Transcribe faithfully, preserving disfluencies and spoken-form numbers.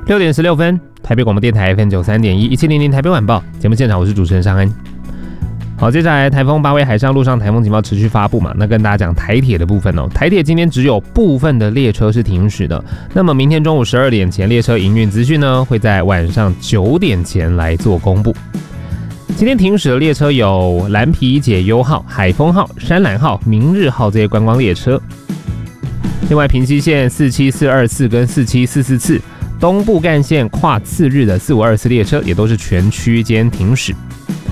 六点十六分，台北广播电台 F M 九三点一，一七零零台北晚报节目现场，我是主持人尚恩。好，接下来台风八威海上陆上台风警报持续发布嘛，那跟大家讲台铁的部分哦。台铁今天只有部分的列车是停驶的，那么明天中午十二点前列车营运资讯呢，会在晚上九点前来做公布。今天停驶的列车有蓝皮解忧号、海丰号、山岚号、明日号这些观光列车。另外，平溪线四七四二四跟四七四四次。东部干线跨次日的四五二四列车也都是全区间停驶。